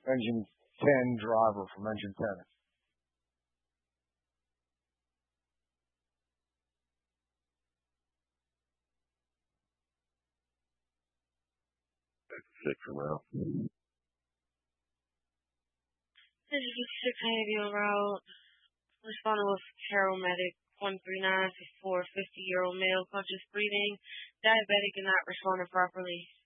engine 10 driver from engine 10. 6 from out. This is 6 Hayville Road. Responding with paramedic 139 for 50-year-old male, conscious breathing, diabetic and not responding properly.